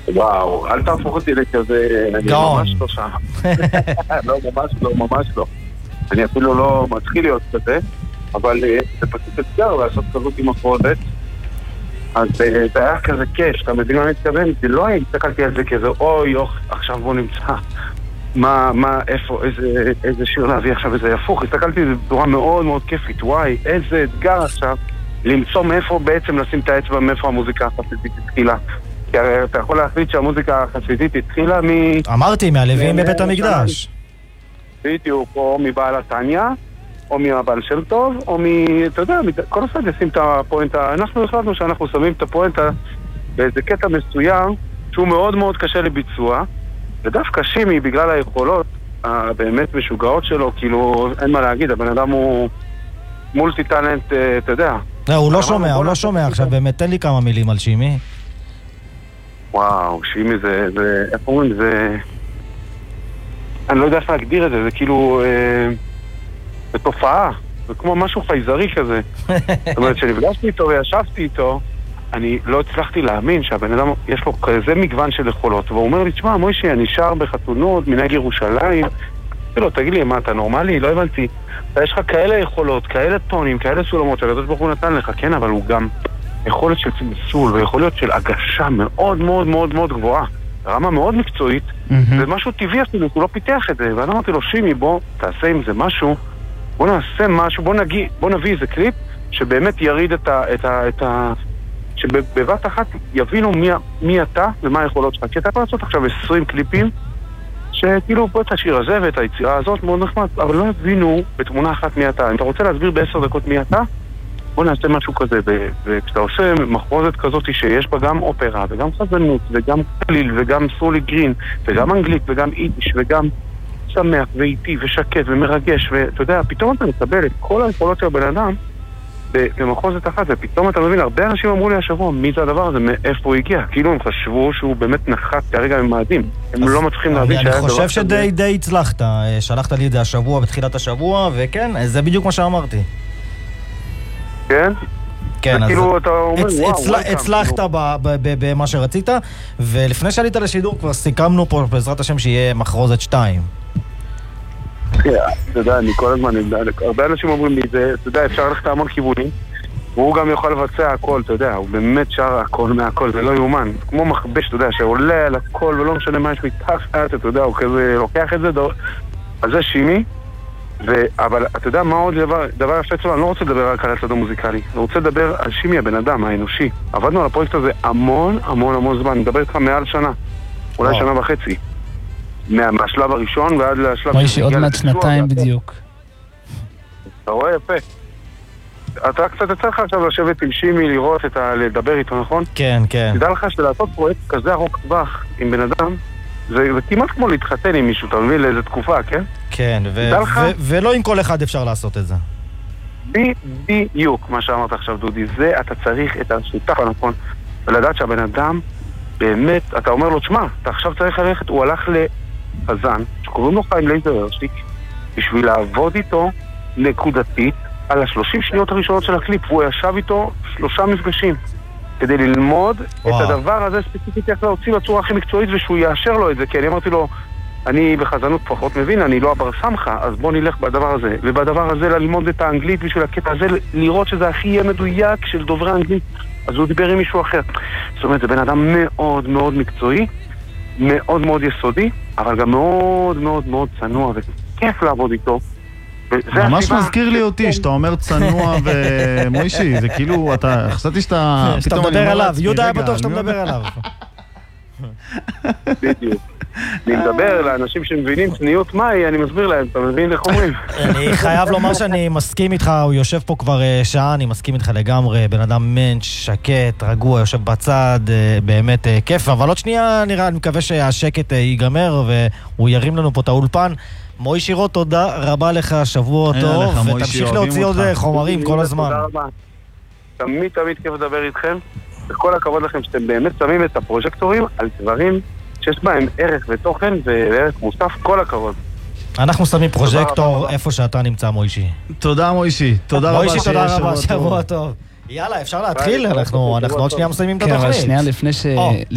וואו, אל תהפוך אותי לכזה, אני ממש לא שם. לא, ממש לא. אני אפילו לא מתחיל להיות כזה, אבל זה פשוט אתגר לעשות כזאת עם החודת. אז זה היה כזה כיף, אתה מבין מה אני מתכוון? זה לא היה, הסתכלתי על זה כזה, אוי, עכשיו בוא נמצא איפה, איזה שיר להביא עכשיו, איזה יפוך. הסתכלתי על זה בצורה מאוד מאוד כיפית, וואי, איזה אתגר עכשיו למצוא מאיפה בעצם לשים את האצבע, מאיפה המוזיקה החסידית התחילה. כי הרי אתה יכול להחליט שהמוזיקה החסידית התחילה אמרתי, מהלווים בבית המקדש. בדיוק, או מבעל התניה, או מהבעל של טוב, או אתה יודע, כל אחד ישים את הפואנטה. אנחנו החלטנו שאנחנו שמים את הפואנטה באיזה קטע מסוים שהוא מאוד מאוד קשה לביצוע, ודווקא שימי, בגלל היכולות הבאמת משוגעות שלו, כאילו, אין מה להגיד, הבן אדם הוא מולטי טלנט, אתה יודע. לא, הוא לא שומע עכשיו, באמת, תן לי כמה מילים על שימי. וואו, שימי זה, איך אומרים, זה... אני לא יודע איך להגדיר את זה, זה כאילו... זה תופעה, זה כמו משהו חייזרי כזה. זאת אומרת, כשנפגשתי איתו וישבתי איתו, אני לא הצלחתי להאמין שהבן אדם, יש לו כזה מגוון של יכולות, והוא אומר לי, תשמע, מוישי, אני שר בחתונות, מנהג ירושלים. לא, תגיד לי, מה, אתה נורמלי? לא הבנתי. יש לך כאלה יכולות, כאלה טונים, כאלה סולמות, שהקדוש ברוך הוא נתן לך, כן, אבל הוא גם יכולת של צלצול ויכולת של הגשה מאוד מאוד מאוד מאוד גבוהה. רמה מאוד מקצועית, זה משהו טבעי אפילו, הוא לא פיתח את זה. ואני אמרתי לו, שימי, בוא, תעשה עם זה משהו, בוא נעשה משהו, בוא נביא איזה קליפ שבאמת יריד את ה... שבבת אחת יבינו מי אתה ומה היכולות שלך. כי אתה יכול לעשות עכשיו 20 קליפים שכאילו פה את השיר הזה ואת היצירה הזאת מאוד נחמד, אבל לא יבינו בתמונה אחת מי אתה. אם אתה רוצה להסביר ב10 דקות מי אתה, בוא נעשה משהו כזה. וכשאתה עושה מחרוזת כזאת שיש בה גם אופרה וגם חזנות וגם כליל וגם סולי גרין וגם אנגלית וגם אידיש וגם שמח ואיטי ושקט ומרגש, ואתה יודע, פתאום אתה מקבל את כל היכולות של הבן אדם במחוזת אחת, ופתאום אתה מבין, הרבה אנשים אמרו לי השבוע, מי זה הדבר הזה, מאיפה הוא הגיע? כאילו הם חשבו שהוא באמת נחת כרגע ממאדים. הם לא מצליחים להבין אני חושב שדי הצלחת, שלחת לי את זה השבוע, בתחילת השבוע, וכן, זה בדיוק מה שאמרתי. כן? כן, אז כאילו הצלחת במה שרצית, ולפני שעלית לשידור כבר סיכמנו פה בעזרת השם שיהיה מחרוזת 2. אתה יודע, אני כל הזמן, הרבה אנשים אומרים לי, אתה יודע, אפשר ללכת המון כיוונים, והוא גם יכול לבצע הכל, אתה יודע, הוא באמת שר הכל מהכל, זה לא יאומן, כמו מחבש, אתה יודע, שעולה על הכל ולא משנה מה יש מתחת, אתה יודע, הוא כזה לוקח את זה, אז זה שימי, אבל אתה יודע מה עוד דבר יפה אצלו, אני לא רוצה לדבר רק על הצד המוזיקלי, אני רוצה לדבר על שימי הבן אדם, האנושי. עבדנו על הפרויקט הזה המון המון המון זמן, נדבר איתך מעל שנה, אולי שנה וחצי. מהשלב הראשון ועד לשלב... מוישי, עוד מעט שנתיים בדיוק. אתה רואה יפה. אתה קצת יצא לך עכשיו לשבת עם שימי, לראות לדבר איתו, נכון? כן, כן. תדע לך שלעשות פרויקט כזה ארוך טווח עם בן אדם, זה כמעט כמו להתחתן עם מישהו, אתה מבין? לאיזו תקופה, כן? כן, ולא עם כל אחד אפשר לעשות את זה. בדיוק מה שאמרת עכשיו, דודי, זה אתה צריך את השותף הנכון, ולדעת שהבן אדם באמת, אתה אומר לו, תשמע, אתה עכשיו צריך ללכת, הוא הלך לחזן, שקוראים לו חיים לייזר הרשטיק, בשביל לעבוד איתו נקודתית על 30 שניות הראשונות של הקליפ, והוא ישב איתו 3 מפגשים, כדי ללמוד את הדבר הזה ספציפית איך להוציא בצורה הכי מקצועית, ושהוא יאשר לו את זה, כי אני אמרתי לו, אני בחזנות פחות מבין, אני לא הבר סמכה, אז בוא נלך בדבר הזה, ובדבר הזה ללמוד את האנגלית בשביל הקטע הזה, לראות שזה הכי יהיה מדויק של דוברי האנגלית, אז הוא דיבר עם מישהו אחר. זאת אומרת, זה בן אדם מאוד מאוד מקצועי, מאוד מאוד יסודי, אבל גם מאוד מאוד מאוד צנוע, וכיף לעבוד איתו. ממש מזכיר לי אותי, שאתה אומר צנוע ומוישי, זה כאילו, חשבתי שאתה... שאתה מדבר עליו, יהודה היה בטוח שאתה מדבר עליו. בדיוק. אני מדבר לאנשים שמבינים צניעות מהי, אני מסביר להם, אתה מבין איך אומרים? אני חייב לומר שאני מסכים איתך, הוא יושב פה כבר שעה, אני מסכים איתך לגמרי, בן אדם מנץ', שקט, רגוע, יושב בצד, באמת כיף, אבל עוד שנייה אני מקווה שהשקט ייגמר והוא ירים לנו פה את האולפן. מוישי רוט, תודה רבה לך, שבוע טוב, ותמשיך להוציא עוד חומרים כל הזמן. תודה רבה. תמיד כיף לדבר איתכם, וכל הכבוד לכם שאתם באמת שמים את הפרוז'קטורים על דברים שיש בהם ערך ותוכן וערך מוסף, כל הכבוד. אנחנו שמים פרוז'קטור איפה שאתה נמצא, מוישי. תודה מוישי, תודה רבה. מוישי, תודה רבה, שבוע טוב. יאללה, אפשר להתחיל, אנחנו עוד שנייה מסיימים את התוכנית. כן, אבל שנייה לפני